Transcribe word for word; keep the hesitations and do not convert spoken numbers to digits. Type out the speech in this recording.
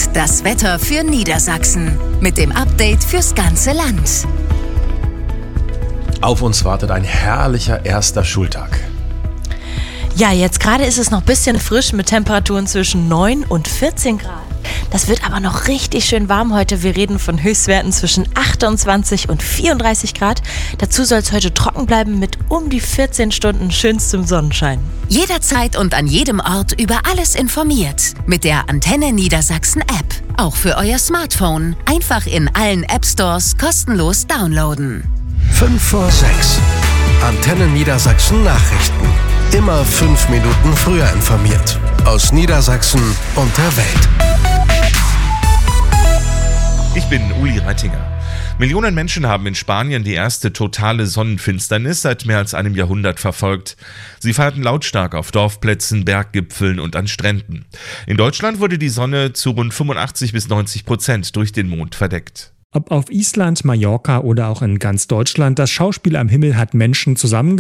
Das Wetter für Niedersachsen mit dem Update fürs ganze Land. Auf uns wartet ein herrlicher erster Schultag. Ja, jetzt gerade ist es noch ein bisschen frisch mit Temperaturen zwischen neun und vierzehn Grad. Das wird aber noch richtig schön warm heute. Wir reden von Höchstwerten zwischen achtundzwanzig und vierunddreißig Grad. Dazu soll es heute trocken bleiben mit um die vierzehn Stunden schönstem Sonnenschein. Jederzeit und an jedem Ort über alles informiert. Mit der Antenne Niedersachsen App. Auch für euer Smartphone. Einfach in allen App Stores kostenlos downloaden. fünf vor sechs. Antenne Niedersachsen Nachrichten. Immer fünf Minuten früher informiert. Aus Niedersachsen und der Welt. Ich bin Uli Reitinger. Millionen Menschen haben in Spanien die erste totale Sonnenfinsternis seit mehr als einem Jahrhundert verfolgt. Sie feierten lautstark auf Dorfplätzen, Berggipfeln und an Stränden. In Deutschland wurde die Sonne zu rund fünfundachtzig bis neunzig Prozent durch den Mond verdeckt. Ob auf Island, Mallorca oder auch in ganz Deutschland, das Schauspiel am Himmel hat Menschen zusammengebracht.